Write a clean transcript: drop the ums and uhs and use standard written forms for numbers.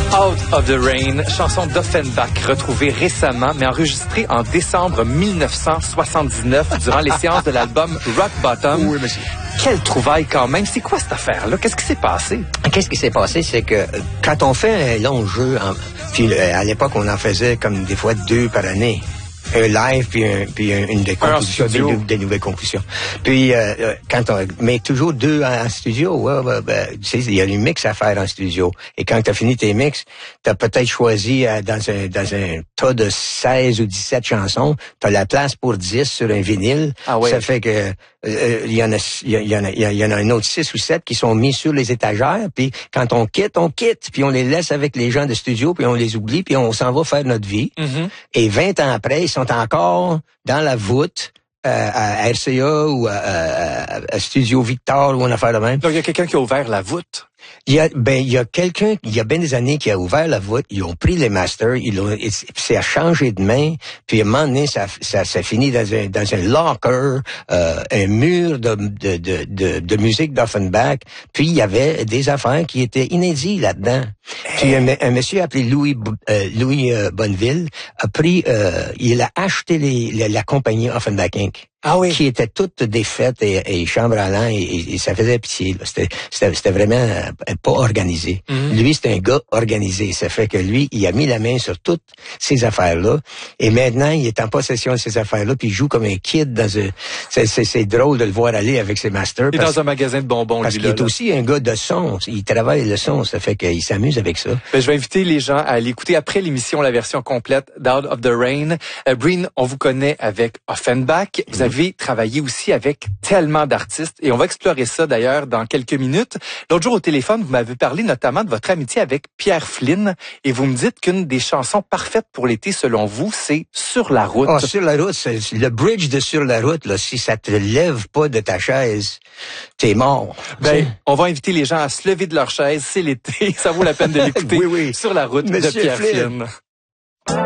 Out of the Rain, chanson d'Offenbach retrouvée récemment, mais enregistrée en décembre 1979 durant les séances de l'album Rock Bottom. Oui, monsieur. Quelle trouvaille quand même. C'est quoi cette affaire-là? Qu'est-ce qui s'est passé? Qu'est-ce qui s'est passé, c'est que quand on fait un long jeu, puis à l'époque, on en faisait comme des fois 2 par année. Un live, puis une des compositions, des nouvelles compositions. Puis, quand on, mais toujours 2 en studio, tu sais, il y a une mix à faire en studio. Et quand t'as fini tes mix, t'as peut-être choisi dans un tas de 16 ou 17 chansons, t'as la place pour 10 sur un vinyle. Ah oui. Ça fait que, il y en a un autre 6 ou 7 qui sont mis sur les étagères, puis quand on quitte, puis on les laisse avec les gens de studio, puis on les oublie, puis on s'en va faire notre vie. Mm-hmm. Et 20 ans après, ils sont encore dans la voûte à RCA ou à Studio Victor ou une affaire de même. Donc, il y a quelqu'un qui a ouvert la voûte. Il y a quelqu'un, il y a bien des années, qui a ouvert la voûte, ils ont pris les masters, ça a changé de main, puis à un moment donné, ça finit dans un locker, un mur de musique d'Offenbach, puis il y avait des affaires qui étaient inédites là-dedans. Puis un monsieur appelé Louis Bonneville a pris, il a acheté la compagnie Offenbach Inc. Ah oui. Qui était toute défaite et chambre à l'an et ça faisait pitié. Là. C'était vraiment pas organisé. Mm-hmm. Lui, c'est un gars organisé. Ça fait que lui, il a mis la main sur toutes ces affaires-là. Et maintenant, il est en possession de ces affaires-là, puis il joue comme un kid dans un... C'est drôle de le voir aller avec ses masters. Il est dans un magasin de bonbons, parce qu'il est aussi un gars de son. Il travaille le son. Ça fait qu'il s'amuse avec ça. Ben, je vais inviter les gens à l'écouter après l'émission, la version complète d'Out of the Rain. Breen, on vous connaît avec Offenbach. Vous avez travaillé aussi avec tellement d'artistes et on va explorer ça d'ailleurs dans quelques minutes. L'autre jour au téléphone, vous m'avez parlé notamment de votre amitié avec Pierre Flynn et vous me dites qu'une des chansons parfaites pour l'été selon vous, c'est Sur la route. Oh, Sur la route, c'est le bridge de Sur la route, là, si ça te lève pas de ta chaise, t'es mort. Ben, on va inviter les gens à se lever de leur chaise, c'est l'été, ça vaut la peine de l'écouter. Oui. Sur la route de Pierre Flynn.